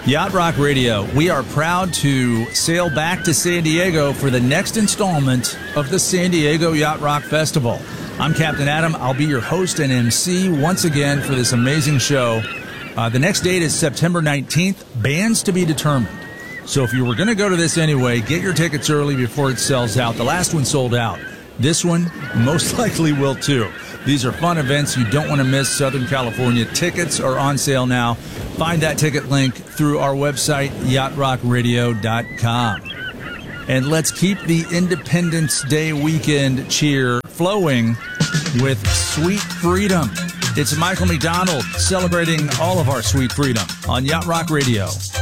Yacht Rock Radio, we are proud to sail back to San Diego for the next installment of the San Diego Yacht Rock Festival. I'm Captain Adam. I'll be your host and MC once again for this amazing show. The next date is September 19th. Bands to be determined. So if you were going to go to this anyway, get your tickets early before it sells out. The last one sold out. This one most likely will too. These are fun events you don't want to miss. Southern California tickets are on sale now. Find that ticket link through our website, yachtrockradio.com. And let's keep the Independence Day weekend cheer flowing with Sweet Freedom. It's Michael McDonald celebrating all of our sweet freedom on Yacht Rock Radio.